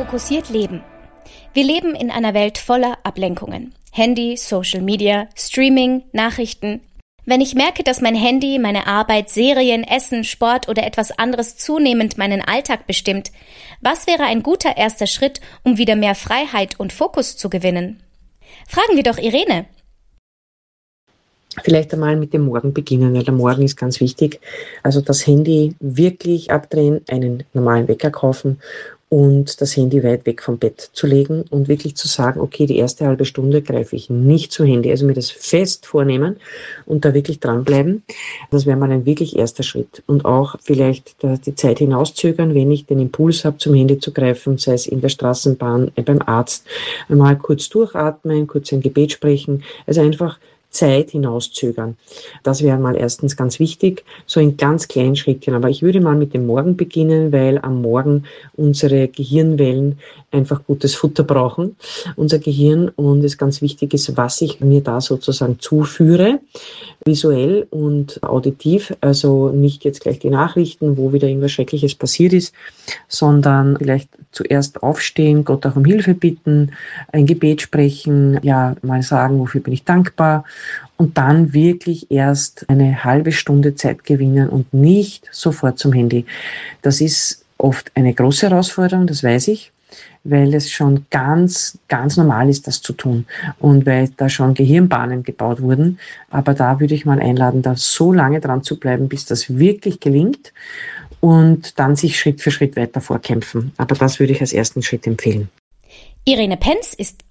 Fokussiert leben. Wir leben in einer Welt voller Ablenkungen. Handy, Social Media, Streaming, Nachrichten. Wenn ich merke, dass mein Handy, meine Arbeit, Serien, Essen, Sport oder etwas anderes zunehmend meinen Alltag bestimmt, was wäre ein guter erster Schritt, um wieder mehr Freiheit und Fokus zu gewinnen? Fragen wir doch Irene. Vielleicht einmal mit dem Morgen beginnen, weil der Morgen ist ganz wichtig. Also das Handy wirklich abdrehen, einen normalen Wecker kaufen und das Handy weit weg vom Bett zu legen und wirklich zu sagen, okay, die erste halbe Stunde greife ich nicht zu Handy. Also mir das fest vornehmen und da wirklich dranbleiben. Das wäre mal ein wirklich erster Schritt. Und auch vielleicht die Zeit hinauszögern, wenn ich den Impuls habe, zum Handy zu greifen, sei es in der Straßenbahn, beim Arzt, einmal kurz durchatmen, kurz ein Gebet sprechen. Also einfach Zeit hinauszögern. Das wäre mal erstens ganz wichtig, so in ganz kleinen Schrittchen. Aber ich würde mal mit dem Morgen beginnen, weil am Morgen unsere Gehirnwellen einfach gutes Futter brauchen, unser Gehirn. Und es ganz wichtig ist, was ich mir da sozusagen zuführe, visuell und auditiv. Also nicht jetzt gleich die Nachrichten, wo wieder irgendwas Schreckliches passiert ist, sondern vielleicht zuerst aufstehen, Gott auch um Hilfe bitten, ein Gebet sprechen, ja, mal sagen, wofür bin ich dankbar und dann wirklich erst eine halbe Stunde Zeit gewinnen und nicht sofort zum Handy. Das ist oft eine große Herausforderung, das weiß ich, weil es schon ganz, ganz normal ist, das zu tun und weil da schon Gehirnbahnen gebaut wurden. Aber da würde ich mal einladen, da so lange dran zu bleiben, bis das wirklich gelingt und dann sich Schritt für Schritt weiter vorkämpfen. Aber das würde ich als ersten Schritt empfehlen. Irene Penz ist